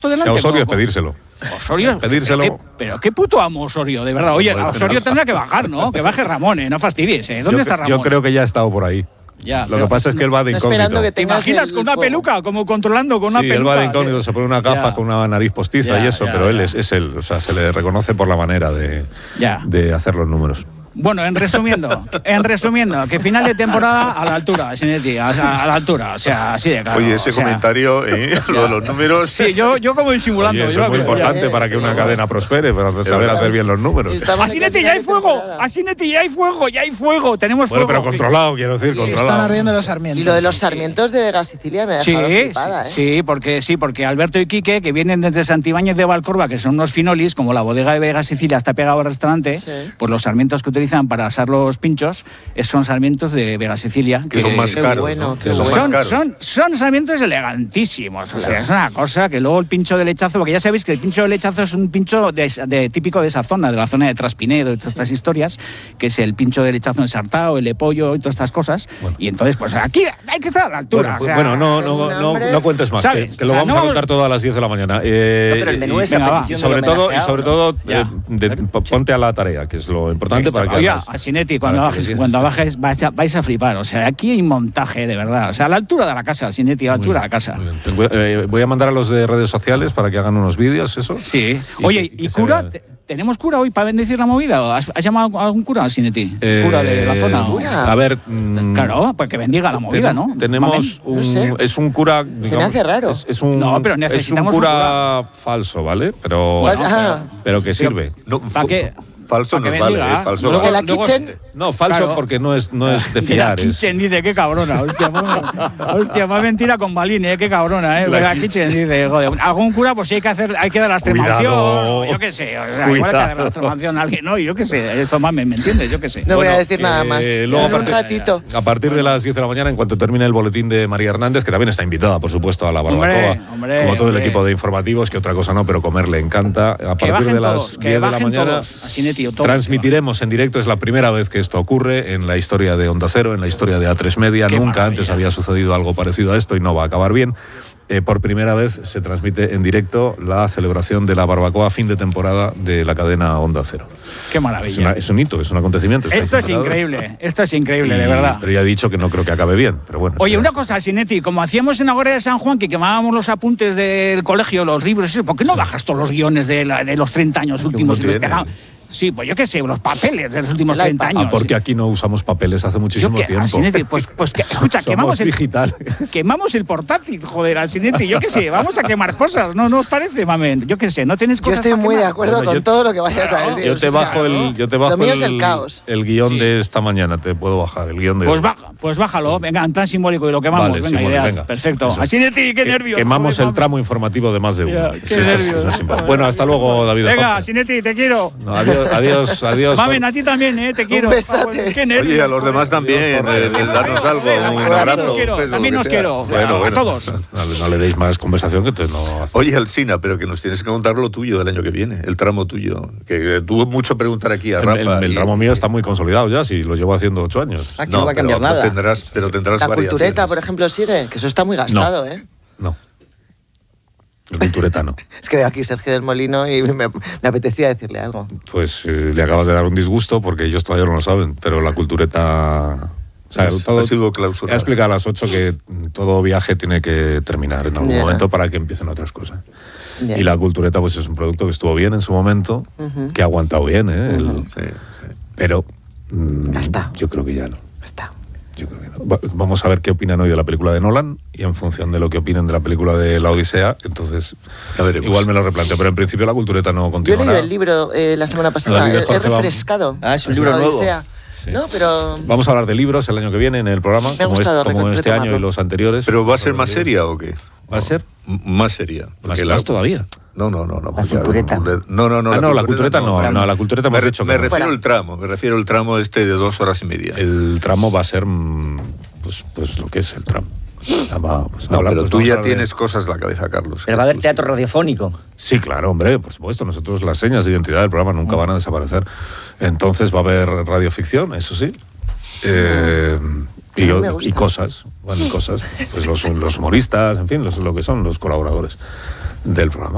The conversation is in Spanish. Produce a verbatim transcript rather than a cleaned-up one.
delante. Si a Osorio es ¿Cómo? pedírselo. Osorio, Pedírselo. ¿Qué, pero qué puto amo Osorio, de verdad. Oye, Osorio tendrá que bajar, ¿no? Que baje Ramón, ¿eh? No fastidies, ¿eh? ¿Dónde yo, está Ramón? Yo creo que ya ha estado por ahí. Ya, Lo que pasa es que él va de incógnito. ¿Te imaginas con una peluca, como controlando con una sí, peluca? él va de incógnito, se pone una gafa ya. con una nariz postiza Ya, y eso, ya, pero ya. él es, es él, o sea, se le reconoce por la manera de, Ya. de hacer los números. Bueno, en resumiendo, en resumiendo, que final de temporada a la altura, Sinetti, a, a la altura, o sea, así de claro. Oye, ese o sea, comentario, ¿eh? Lo de los números. Sí, yo, yo como disimulando. Oye, eso yo, es muy yo, importante ya, para que una cadena prospere, para saber hacer bien los números. A Sinetti ya hay fuego, a Sinetti ya hay fuego, ya hay fuego, tenemos Bueno, fuego. pero controlado, quiero decir, controlado. Están ardiendo los sarmientos. Y lo de los sarmientos de Vega Sicilia me ha Sí, dejado sí, flipada, ¿eh? sí, porque sí, porque Alberto y Quique, que vienen desde Santibáñez de Valcorba, que son unos finolis, como la bodega de Vega Sicilia está pegado al restaurante, Sí. pues los sarmientos que utilizan para asar los pinchos son sarmientos de Vega Sicilia. Que son más Qué caros. bueno, ¿no? qué Que son bueno. más Son, caros. son, son sarmientos elegantísimos. O sea, es una cosa que luego el pincho de lechazo, porque ya sabéis que el pincho de lechazo es un pincho de, de- típico de esa zona, de la zona de Traspinedo y todas estas historias, que es el pincho de lechazo ensartado, el de pollo y todas estas cosas. Bueno. Y entonces, pues aquí hay que estar a la altura. Bueno, o sea, bueno, no, no, un no, hambre. no cuentes más, ¿Sabes? que, que lo O sea, vamos no a vamos- contar todo a las diez de la mañana. Eh, No, pero el menú y- es a venga, va. y petición sobre del todo, y homenajeado, sobre ¿no? todo Ya. eh, de- ponte a la tarea, que es lo importante para que Oye, hagas- a Sinetti, cuando para que bajes, sigas cuando esto. bajes vais a, vais a flipar. O sea, aquí hay montaje, de verdad. O sea, a la altura de la casa, Sinetti, a la Muy altura de bien, la casa. muy bien. Te voy, eh, voy a mandar a los de redes sociales para que hagan unos vídeos, eso. Sí. Y Oye, que- que ¿y se cura? vea. Te- ¿Tenemos cura hoy para bendecir la movida? ¿Has, has llamado a algún cura, Sinetti? Eh, ¿Cura de la zona? o- ¿Cura? A ver. mm, Claro, pues que bendiga la movida, ¿no? Tenemos Mamen. un. No sé. Es un cura. Se me hace raro. Es, es un, No, pero es un necesitamos un cura, falso, ¿vale? Pero. Bueno, Ah. pero que sirve. No, ¿Para fu- qué? Falso Pa' que nos vale, bendiga. ¿eh? Falso Luego- vale. ¿De la luego- kitchen? No, falso Claro. porque no es, no es de De la fiar. es- Kitchen dice, qué cabrona. Hostia, más, hostia, más mentira con Balín, ¿eh? Qué cabrona, ¿eh? La De la Kitchen dice, joder, algún cura, pues sí hay que hacer, hay que dar la extremación. Cuidado. Yo qué sé, o sea, igual hay que dar la Cuidado. extremación a alguien, ¿no? Yo qué sé, esto más, ¿me, me entiendes? Yo qué sé. No voy a Bueno, decir nada eh, más. luego, En un aparte- ratito. A partir de las diez de la mañana, en cuanto termine el boletín de María Hernández, que también está invitada, por supuesto, a la barbacoa, Hombre, hombre, como todo el hombre. equipo de informativos, que otra cosa no, pero comer le encanta. A Que partir bajen de las todos, que diez de la bajen mañana todos. A Sinetti, o todos. transmitiremos en directo. Es la primera vez que esto ocurre en la historia de Onda Cero, en la historia de A tres Media. Qué Nunca maravilla. antes había sucedido algo parecido a esto y no va a acabar bien. Eh, por primera vez se transmite en directo la celebración de la barbacoa fin de temporada de la cadena Onda Cero. Qué Es, maravilla. una- es un hito, es un acontecimiento. Esto es ¿Estáis preparados? increíble, esto es increíble, Y- de verdad. Pero ya he dicho que no creo que acabe bien. Pero bueno, Oye, espera. una cosa, Sinetti, como hacíamos en Agora de San Juan, que quemábamos los apuntes del colegio, los libros, eso, ¿por qué no bajas todos los guiones de, la- de los treinta años últimos y los tiene. pegamos? Sí, pues yo qué sé, los papeles de los últimos El treinta iPad. años. Ah, porque aquí no usamos papeles hace Yo muchísimo qué, tiempo. Sinetti, pues, pues que, escucha, Somos quemamos el, digitales. quemamos el portátil, joder, al Sinetti, yo qué sé, vamos a quemar cosas, ¿no, no os parece, mamen? Yo qué sé, no tenéis Yo cosas estoy para muy de quemar? acuerdo Bueno, con yo- todo lo que vayas a Claro. decir. Yo te bajo el, yo te bajo Lo mío es el, el caos. el guión Sí. de esta mañana, te puedo bajar el guión de Pues, hoy. baja, pues bájalo, venga, en plan simbólico y lo quemamos, Vale, venga, simbólico, ideal, venga. perfecto. Eso. A Sinetti, qué Que- nervios. Quemamos joder, el tramo informativo de más de uno. Ya, qué Sí, eso es- nervios. eso es importante. Bueno, hasta luego, David. Venga, Jorge. Sinetti, te quiero. No, adiós, adiós, adiós. Mamen, a ti también, ¿eh? Te quiero. besote. Qué nervios. Oye, a los joder. demás también, Jorge. eh, eh, darnos algo, Joder, un también abrazo. os quiero, un beso, también lo os que sea. quiero. Bueno, a bueno. todos. No, le- no le deis más conversación que entonces no. Oye, Alsina, pero que nos tienes que contar lo tuyo del año que viene, el tramo tuyo. Que eh, tuvo mucho preguntar aquí a El, Rafa. el- el y- tramo mío está muy consolidado ya, si lo llevo haciendo ocho años. Aquí no, va a cambiar pero nada. Tendrás, pero tendrás La variaciones. cultureta, por ejemplo, sigue, que eso está muy gastado, ¿eh? No. El cultureta no. Es que veo aquí Sergio del Molino y me, me apetecía decirle algo. Pues eh, le acabas de dar un disgusto porque ellos todavía no lo saben, pero la cultureta. O sea, Pues, todo, ha sido he clausurado. explicado a las ocho que todo viaje tiene que terminar en algún Ya. momento para que empiecen otras cosas. Ya. Y la cultureta pues es un producto que estuvo bien en su momento, Ujú. que ha aguantado bien, ¿eh? El- Ujú. Sí, sí. pero mm, Ya está. yo creo que ya no. Está. Yo creo que no. Va- Vamos a ver qué opinan hoy de la película de Nolan y en función de lo que opinen de la película de La Odisea, entonces Ya veremos. igual me lo replanteo, pero en principio la cultureta no Yo he continuará. leído el libro eh, la semana Lo pasada, del libro he, de he Jorge Bam- refrescado. Ah, es un La libro nuevo. Odisea. Sí. No, pero Vamos a hablar de libros el año que viene en el programa, Me ha como, gustado este, como re- este año retomarlo. y los anteriores. ¿Pero va a ser Todos más los días. seria o qué? ¿Va a ser? M- más seria. Más, porque más todavía. No, no, no. no La porque cultureta. No, no, no. Ah, no, la cultureta no, no, la cultureta me, hemos re- dicho que me no. refiero Fuera. al tramo, me refiero al tramo este de dos horas y media. El tramo va a ser mm, pues, pues lo que es el tramo. Ah, va, pues, No, habla- pero pues tú vamos a ya hablar de- tienes cosas en la cabeza, Carlos. Pero va a haber Tú- teatro radiofónico. Sí, claro, hombre, por supuesto. Nosotros las señas de identidad del programa nunca van a desaparecer. Entonces va a haber radioficción, eso sí. Eh, y, A mí me gusta. y cosas, bueno, y cosas. Pues los, los humoristas, en fin, los, lo que son los colaboradores del programa.